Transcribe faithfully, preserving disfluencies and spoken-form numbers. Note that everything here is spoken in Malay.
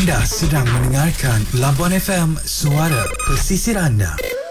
Anda sedang mendengarkan Labuan F M, suara pesisir anda.